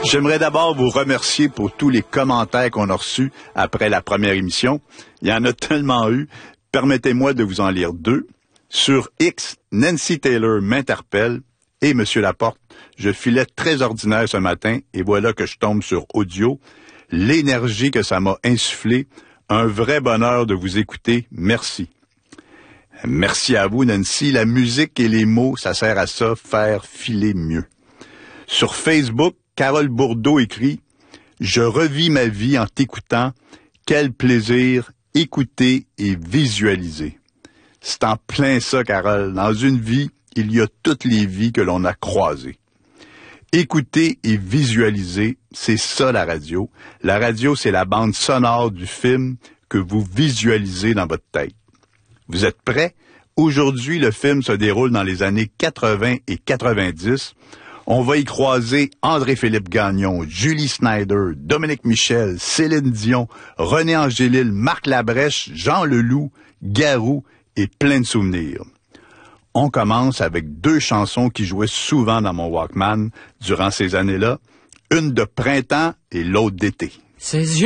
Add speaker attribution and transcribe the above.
Speaker 1: J'aimerais d'abord vous remercier pour tous les commentaires qu'on a reçus après la première émission. Il y en a tellement eu. Permettez-moi de vous en lire 2. Sur X, Nancy Taylor m'interpelle. Et Monsieur Laporte, je filais très ordinaire ce matin et voilà que je tombe sur audio. L'énergie que ça m'a insufflée, un vrai bonheur de vous écouter. Merci. Merci à vous, Nancy. La musique et les mots, ça sert à ça, faire filer mieux. Sur Facebook, Carole Bourdeau écrit « Je revis ma vie en t'écoutant. Quel plaisir, écouter et visualiser. » C'est en plein ça, Carole. Dans une vie, il y a toutes les vies que l'on a croisées. Écouter et visualiser, c'est ça la radio. La radio, c'est la bande sonore du film que vous visualisez dans votre tête. Vous êtes prêts? Aujourd'hui, le film se déroule dans les années 80 et 90. On va y croiser André-Philippe Gagnon, Julie Snyder, Dominique Michel, Céline Dion, René Angélil, Marc Labrèche, Jean Leloup, Garou et plein de souvenirs. On commence avec 2 chansons qui jouaient souvent dans mon Walkman durant ces années-là, une de printemps et l'autre d'été.
Speaker 2: Ses yeux